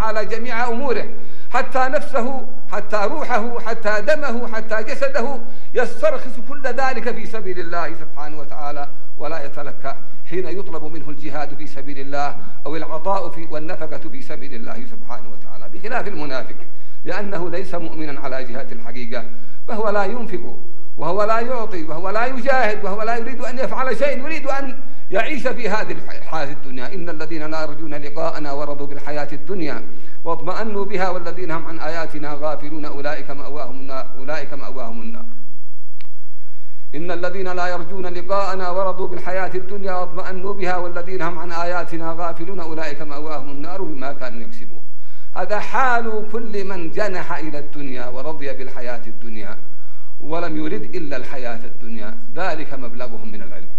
وتعالى جميع أموره، حتى نفسه، حتى روحه، حتى دمه، حتى جسده، يسترخص كل ذلك في سبيل الله سبحانه وتعالى، ولا يتلكأ حين يطلب منه الجهاد في سبيل الله أو العطاء والنفقة في سبيل الله سبحانه وتعالى، بخلاف المنافق، لأنه ليس مؤمنا على جهة الحقيقة، فهو لا ينفق، وهو لا يعطي، وهو لا يجاهد، وهو لا يريد أن يفعل شيء، يريد أن يعيش في هذه الحياة الدنيا. إن الذين لا يرجون لقاءنا ورضوا بالحياة الدنيا واطمأنوا بها والذين هم عن آياتنا غافلون أولئك مأواهم النار. إن الذين لا يرجون لقاءنا ورضوا بالحياة الدنيا واطمأنوا بها والذين هم عن آياتنا غافلون أولئك مأواهم النار بما كانوا يكسبون. هذا حال كل من جنح إلى الدنيا ورضي بالحياة الدنيا ولم يرد إلا الحياة الدنيا، ذلك مبلغهم من العلم.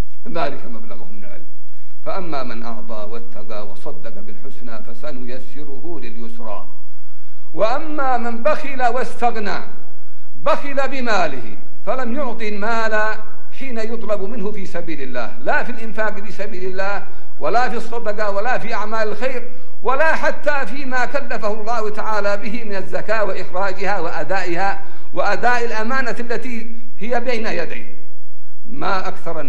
فأما من أعطى واتقى وصدق بالحسنى فسنيسره لليسرى، وأما من بخل واستغنى، بخل بماله فلم يعطي المال حين يطلب منه في سبيل الله، لا في الإنفاق في سبيل الله، ولا في الصدقة، ولا في أعمال الخير، ولا حتى فيما كلفه الله تعالى به من الزكاة وإخراجها وأدائها وأداء الأمانة التي هي بين يديه. ما أكثر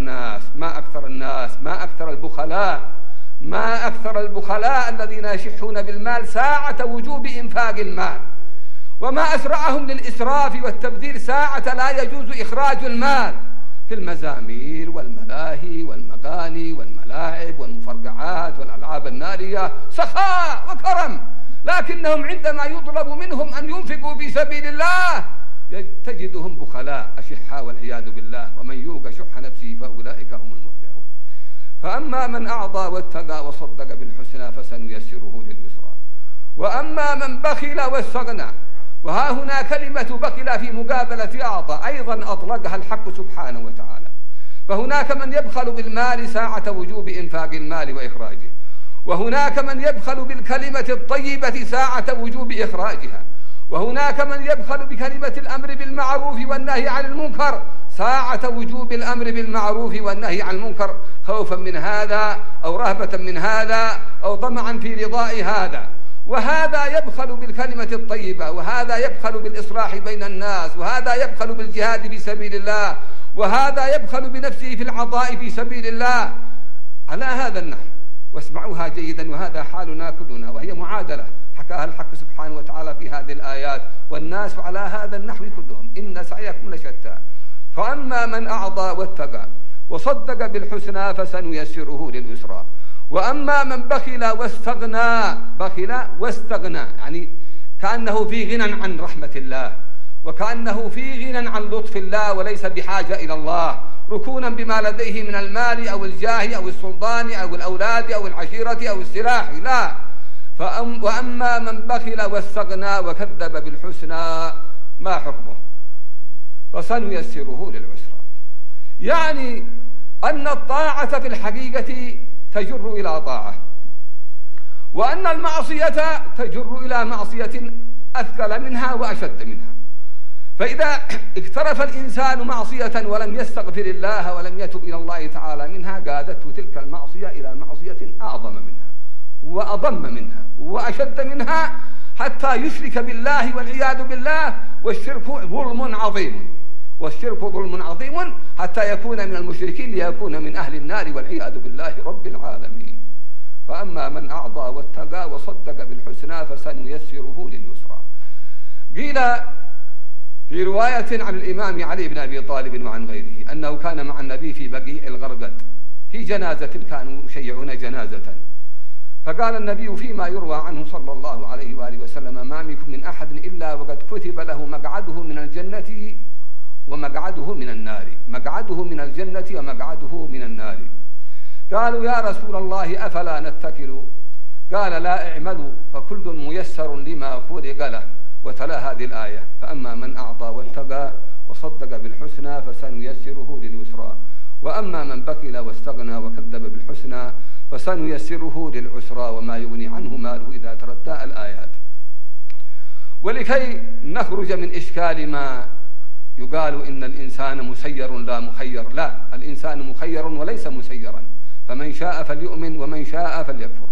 البخلاء الذين يشحون بالمال ساعة وجوب إنفاق المال، وما أسرعهم للإسراف والتبذير ساعة لا يجوز إخراج المال في المزامير والملاهي والمغاني والملاعب والمفرقعات والألعاب النارية، سخاء وكرم، لكنهم عندما يطلب منهم أن ينفقوا في سبيل الله تجدهم بخلاء أشحاء والعياذ بالله، ومن يوق شح نفسه فأولئك هم المفلحون. فأما من أعطى واتقى وصدق بالحسنى فسنيسره لليسرى، وأما من بخل واستغنى، وها هنا كلمة بخل في مقابلة أعطى أيضا أطلقها الحق سبحانه وتعالى، فهناك من يبخل بالمال ساعة وجوب إنفاق المال وإخراجه، وهناك من يبخل بالكلمة الطيبة ساعة وجوب إخراجها، وهناك من يبخل بكلمة الأمر بالمعروف والنهي عن المنكر ساعة وجوب الأمر بالمعروف والنهي عن المنكر، خوفا من هذا أو رهبة من هذا أو طمعا في رضاء هذا. وهذا يبخل بالكلمة الطيبة، وهذا يبخل بالإصلاح بين الناس، وهذا يبخل بالجهاد في سبيل الله، وهذا يبخل بنفسه في العطاء في سبيل الله على هذا النحو. واسمعوها جيدا، وهذا حالنا كلنا، وهي معادلة حكاها الحق سبحانه وتعالى في هذه الآيات، والناس على هذا النحو كلهم، إن سعيكم لشتى. فأما من أعطى واتقى وصدق بالحسنى فسنيسره لليسرى، وأما من بخل واستغنى يعني كأنه في غنى عن رحمة الله، وكأنه في غنى عن لطف الله، وليس بحاجة إلى الله، ركونا بما لديه من المال أو الجاه أو السلطان أو الأولاد أو العشيرة أو السلاح، لا. وأما من بخل واستغنى وكذب بالحسنى ما حكمه؟ فسنيسره للعسرى، يعني أن الطاعة في الحقيقة تجر إلى طاعة، وأن المعصية تجر إلى معصية أثقل منها وأشد منها. فإذا اقترف الإنسان معصية ولم يستغفر الله ولم يتب إلى الله تعالى منها، قادته تلك المعصية إلى معصية أعظم منها وأضم منها وأشد منها، حتى يشرك بالله والعياذ بالله. والشرك ظلم عظيم حتى يكون من المشركين ليكون من أهل النار والعياذ بالله رب العالمين. فأما من أعطى واتقى وصدق بالحسنى فسنيسره لليسرى. قيل في رواية عن الإمام علي بن أبي طالب وعن غيره أنه كان مع النبي في بقيع الغرقد في جنازة، كانوا يشيعون جنازة، فقال النبي فيما يروى عنه صلى الله عليه وآله وسلم: ما منكم من أحد إلا وقد كتب له مقعده من الجنة ومقعده من النار، مقعده من الجنة ومقعده من النار. قالوا: يا رسول الله أفلا نتكل؟ قال: لا، اعملوا فكل ميسر لما خلق له. وتلا هذه الآية: فأما من أعطى واتقى وصدق بالحسنى فسنيسره لليسرى، وأما من بخل واستغنى وكذب بالحسنى فسنيسره للعسرى وما يغني عنه ماله إذا تردى الآيات. ولكي نخرج من إشكال ما يقال إن الإنسان مسير لا مخير، لا، الإنسان مخير وليس مسيرا، فمن شاء فليؤمن ومن شاء فليكفر.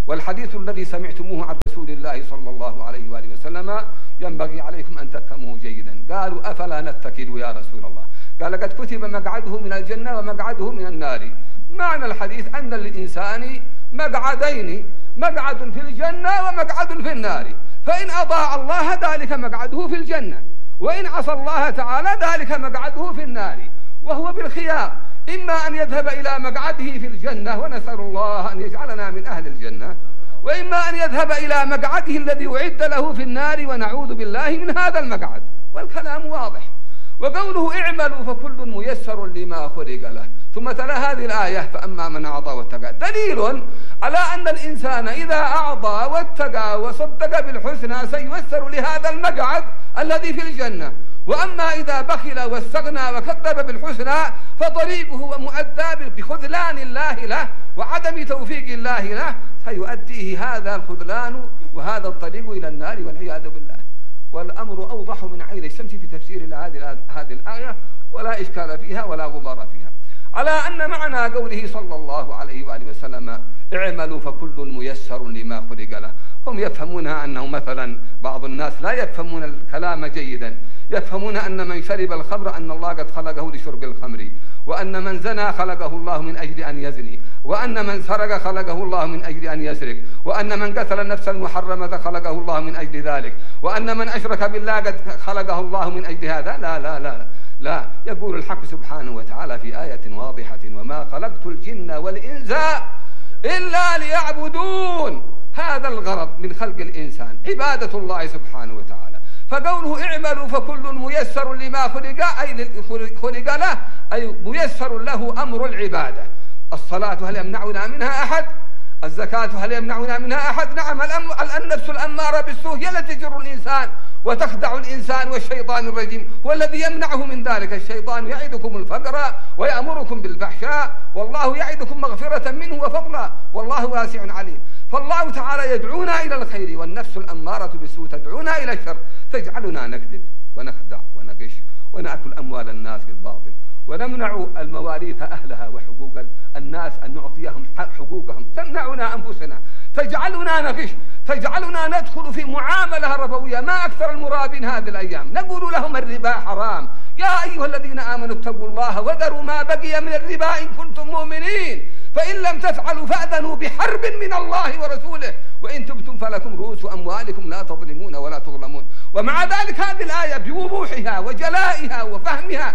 والحديث الذي سمعتموه عن رسول الله صلى الله عليه وآله وسلم ينبغي عليكم أن تفهموه جيدا. قالوا أفلا نتكل يا رسول الله؟ قال قد كتب مقعده من الجنة ومقعده من النار. معنى الحديث أن للإنسان مقعدين، مقعد في الجنة ومقعد في النار، فإن أطاع الله ذلك مقعده في الجنة، وإن عصى الله تعالى ذلك مقعده في النار، وهو بالخيار، إما أن يذهب إلى مقعده في الجنة ونسأل الله أن يجعلنا من أهل الجنة، وإما أن يذهب إلى مقعده الذي أعد له في النار ونعوذ بالله من هذا المقعد. والكلام واضح. وقوله اعملوا فكل ميسر لما خلق له، ثم تلا هذه الآية فأما من أعطى واتقى، دليل على أن الإنسان إذا أعطى واتقى وصدق بالحسنى سييسر لهذا المقعد الذي في الجنة. وأما إذا بخل واستغنى وكذب بالحسنى فطريقه ومؤدى بخذلان الله له وعدم توفيق الله له سيؤديه هذا الخذلان وهذا الطريق إلى النار والعياذ بالله. والأمر أوضح من عين الشمس في تفسير هذه الآية، ولا إشكال فيها ولا غبار فيها. على أن معنى قوله صلى الله عليه وآله وسلم اعملوا فكل ميسر لما خلق له، هم يفهمونها أنه مثلا بعض الناس لا يفهمون الكلام جيدا، يفهمون أن من شرب الخمر أن الله قد خلقه لشرب الخمر، وأن من زنى خلقه الله من أجل أن يزني، وأن من سرق خلقه الله من أجل أن يسرق، وأن من قتل النفس المحرمة خلقه الله من أجل ذلك، وأن من أشرك بالله قد خلقه الله من أجل هذا. لا لا لا لا، يقول الحق سبحانه وتعالى في آية واضحة وما خلقت الجن والإنس إلا ليعبدون. هذا الغرض من خلق الإنسان عبادة الله سبحانه وتعالى. فقوله اعملوا فكل ميسر لما خلق له أي ميسر له أمر العبادة. الصلاة هل يمنعنا منها أحد؟ الزكاة هل يمنعنا منها أحد؟ نعم. النفس الأمارة بالسوء هي التي تجر الإنسان وتخدع الإنسان، والشيطان الرجيم هو الذي يمنعه من ذلك. الشيطان يعدكم الفقر ويأمركم بالفحشاء، والله يعدكم مغفرة منه وفضلا، والله واسع عليم. فالله تعالى يدعونا إلى الخير، والنفس الأمارة بالسوء تدعونا إلى الشر، تجعلنا نكذب ونخدع ونغش ونأكل أموال الناس بالباطل، ونمنع المواريث أهلها وحقوق الناس أن نعطيهم حقوقهم، تمنعنا أنفسنا، تجعلنا نغش، تجعلنا ندخل في معاملة ربوية. ما أكثر المرابين هذه الأيام نقول لهم الربا حرام. يا أيها الذين آمنوا اتقوا الله وذروا ما بقي من الربا إن كنتم مؤمنين، فإن لم تفعلوا فأذنوا بحرب من الله ورسوله، وإن تبتم فلكم رؤوس أموالكم لا تظلمون ولا تظلمون. ومع ذلك هذه الآية بوضوحها وجلائها وفهمها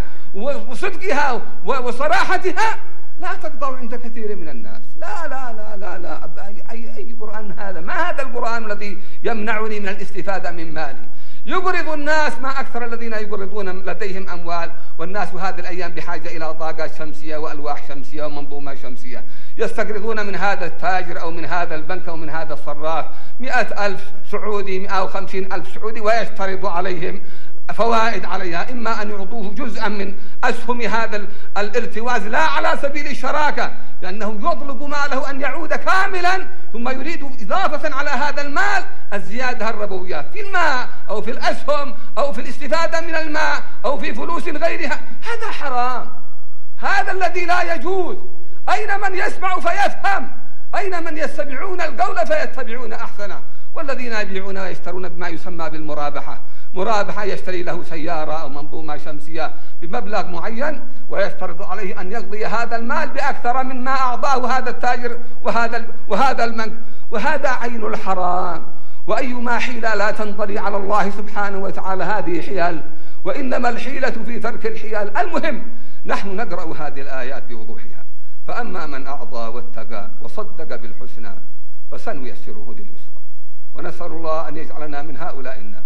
وصدقها وصراحتها لا تقطع عند كثير من الناس. لا لا لا لا لا، أي قرآن هذا؟ ما هذا القرآن الذي يمنعني من الاستفادة من مالي؟ يقرض الناس، ما أكثر الذين يقرضون لديهم أموال، والناس هذه الأيام بحاجة إلى طاقات شمسية وألواح شمسية ومنظومة شمسية، يستقرضون من هذا التاجر أو من هذا البنك أو من هذا الصراف 100,000 سعودي 150,000 سعودي، ويشترط عليهم فوائد عليها، إما أن يعطوه جزءا من أسهم هذا الارتواز لا على سبيل الشراكة، لأنه يطلب ماله أن يعود كاملا، ثم يريد إضافة على هذا المال الزيادة الربوية في الماء أو في الأسهم أو في الاستفادة من الماء أو في فلوس غيرها. هذا حرام، هذا الذي لا يجوز. أين من يسمع فيفهم؟ أين من يستمعون القول فيتبعون أحسنه؟ والذين يبيعون ويشترون بما يسمى بالمرابحة، مرابحة يشتري له سيارة أو منظومة شمسية بمبلغ معين، ويشترط عليه أن يقضي هذا المال بأكثر مما أعطاه هذا التاجر وهذا المنك، وهذا عين الحرام. وأيما حيلة لا تنطلي على الله سبحانه وتعالى هذه حيل، وإنما الحيلة في ترك الحيل. المهم نحن نقرأ هذه الآيات بوضوحها. فأما من أعطى واتقى وصدق بالحسنى فسنيسره لليسرى، ونسأل الله أن يجعلنا من هؤلاء الناس،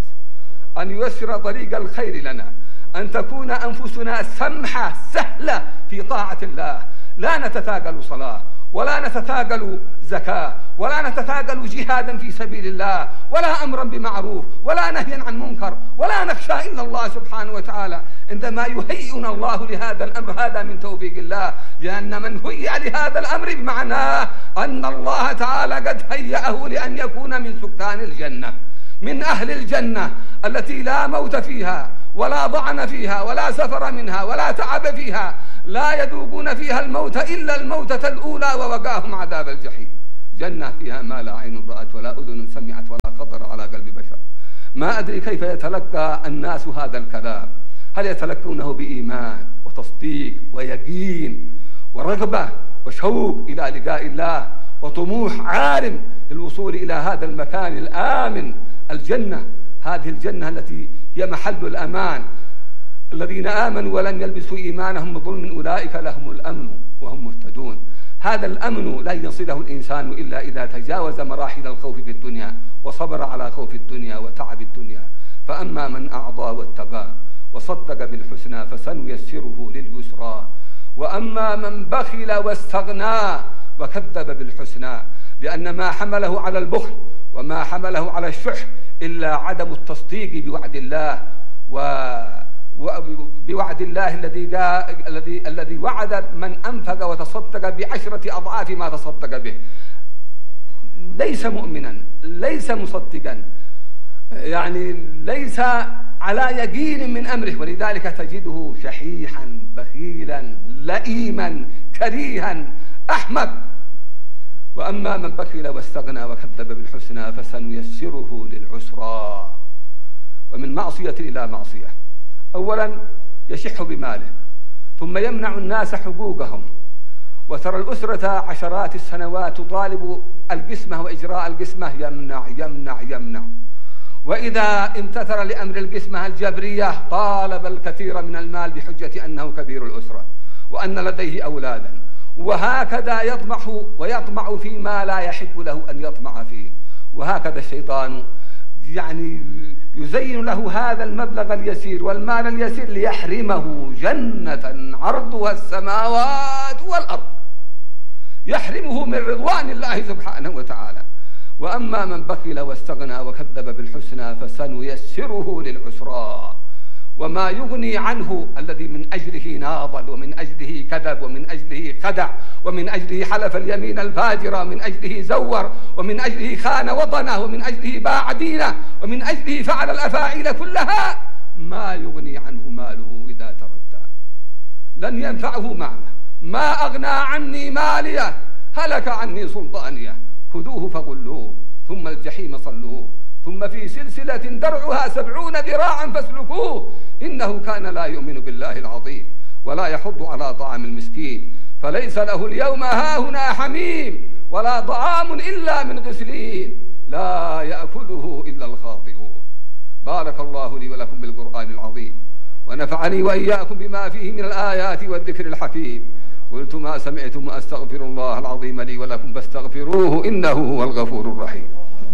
أن ييسر طريق الخير لنا، أن تكون أنفسنا سمحة سهلة في طاعة الله، لا نتثاقل صلاة ولا نتثاقل زكاة ولا نتثاقل جهادا في سبيل الله ولا أمرا بمعروف ولا نهيا عن منكر، ولا نخشى إلا الله سبحانه وتعالى عندما يهيئنا الله لهذا الأمر. هذا من توفيق الله، لأن من هيئ لهذا الأمر بمعناه أن الله تعالى قد هيأه لأن يكون من سكان الجنة، من أهل الجنة التي لا موت فيها ولا ضعن فيها ولا سفر منها ولا تعب فيها، لا يذوقون فيها الموت إلا الموتة الأولى، ووقاهم عذاب الجحيم. جنة فيها ما لا عين رأت ولا أذن سمعت ولا خطر على قلب بشر. ما أدري كيف يتلقى الناس هذا الكلام، هل يتلقونه بإيمان وتصديق ويقين ورغبة وشوق إلى لقاء الله وطموح عارم للوصول إلى هذا المكان الآمن، الجنة، هذه الجنة التي هي محل الأمان. الذين آمنوا ولم يلبسوا إيمانهم بظلم أولئك لهم الأمن وهم مهتدون. هذا الأمن لا يصله الإنسان إلا إذا تجاوز مراحل الخوف في الدنيا وصبر على خوف الدنيا وتعب الدنيا. فأما من أعطى واتقى وصدق بالحسنى فسنيسره لليسرى، وأما من بخل واستغنى وكذب بالحسنى، لأن ما حمله على البخل وما حمله على الشح إلا عدم التصديق بوعد الله بوعد الله الذي وعد من أنفق وتصدق ب10 أضعاف ما تصدق به. ليس مؤمنا، ليس مصدقا، يعني ليس على يقين من أمره، ولذلك تجده شحيحا بخيلا لئيما كريها أحمق. وأما من بخل واستغنى وكذب بالحسنى فسنيسره للعسرى. ومن معصية إلى معصية، أولا يشح بماله ثم يمنع الناس حقوقهم، وترى الأسرة عشرات السنوات تطالب القسمة وإجراء القسمة، يمنع يمنع يمنع، وإذا امتثل لأمر القسمة الجبرية طالب الكثير من المال بحجة أنه كبير الأسرة وأن لديه أولادا، وهكذا يطمع فيما لا يحب له أن يطمع فيه. وهكذا الشيطان يعني يزين له هذا المبلغ اليسير والمال اليسير ليحرمه جنة عرضها السماوات والأرض، يحرمه من رضوان الله سبحانه وتعالى. وأما من بخل واستغنى وكذب بالحسنى فسنيسره للعسرى. وما يغني عنه الذي من أجله ناضل ومن أجله كذب ومن أجله خدع ومن أجله حلف اليمين الفاجرة ومن أجله زور ومن أجله خان وطنه ومن أجله باع دينه ومن أجله فعل الأفاعيل كلها، ما يغني عنه ماله إذا تردى، لن ينفعه ماله. ما أغنى عني ماليه هلك عني سلطانيه، خذوه فغلوه ثم الجحيم صلوه ثم في سلسلة درعها 70 ذراعا فاسلكوه، إنه كان لا يؤمن بالله العظيم ولا يحض على طعام المسكين، فليس له اليوم هاهنا حميم ولا طعام إلا من غسلين لا يأكله إلا الخاطئون. بارك الله لي ولكم بالقرآن العظيم، ونفعني وإياكم بما فيه من الآيات والذكر الحكيم. قلت ما سمعتم وأستغفر الله العظيم لي ولكم فاستغفروه إنه هو الغفور الرحيم.